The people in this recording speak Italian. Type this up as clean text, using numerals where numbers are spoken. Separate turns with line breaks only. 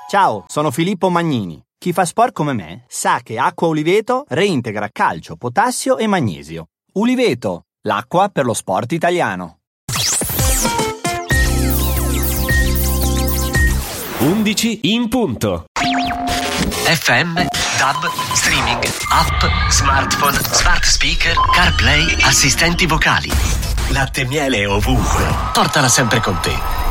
Ciao, sono Filippo Magnini. Chi fa sport come me sa che Acqua Uliveto reintegra calcio, potassio e magnesio. Uliveto, l'acqua per lo sport italiano.
11 in punto.
FM, DAB, streaming, app, smartphone, smart speaker, CarPlay, assistenti vocali. Latte e miele ovunque. Portala sempre con te.